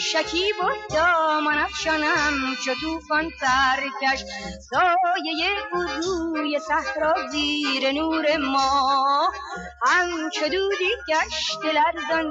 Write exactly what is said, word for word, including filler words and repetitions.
شکیب و دامن افشانم چو طوفان سرکش، سایه او روی صحرا زیر نور ماه، همچو دودی گشت لرزان